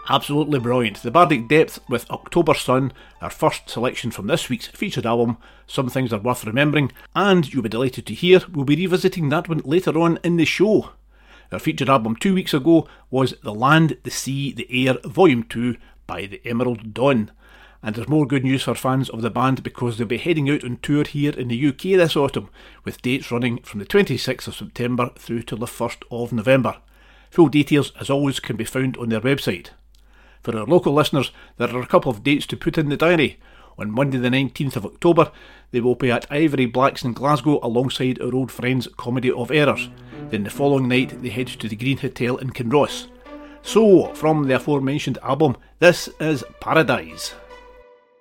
Absolutely brilliant. The Bardic Depth with October Sun, our first selection from this week's featured album, Some Things Are Worth Remembering, and you'll be delighted to hear we'll be revisiting that one later on in the show. Our featured album 2 weeks ago was The Land, the Sea, the Air Volume 2 by the Emerald Dawn. And there's more good news for fans of the band because they'll be heading out on tour here in the UK this autumn, with dates running from the 26th of September through to the 1st of November. Full details, as always, can be found on their website. For our local listeners, there are a couple of dates to put in the diary. On Monday the 19th of October, they will be at Ivory Blacks in Glasgow alongside our old friends Comedy of Errors. Then the following night they head to the Green Hotel in Kinross. So, from the aforementioned album, this is Paradise.